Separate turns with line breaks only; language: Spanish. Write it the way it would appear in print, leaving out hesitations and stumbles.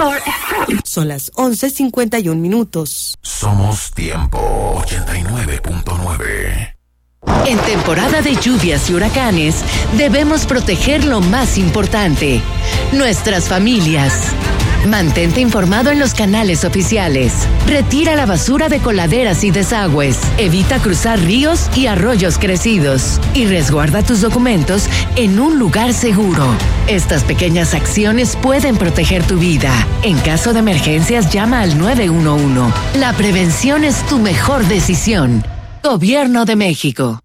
Mejor FM.
Son las 11:51.
Somos Tiempo 89.9.
En temporada de lluvias y huracanes, debemos proteger lo más importante, nuestras familias. Mantente informado en los canales oficiales. Retira la basura de coladeras y desagües. Evita cruzar ríos y arroyos crecidos. Y resguarda tus documentos en un lugar seguro. Estas pequeñas acciones pueden proteger tu vida. En caso de emergencias, llama al 911. La prevención es tu mejor decisión. Gobierno de México.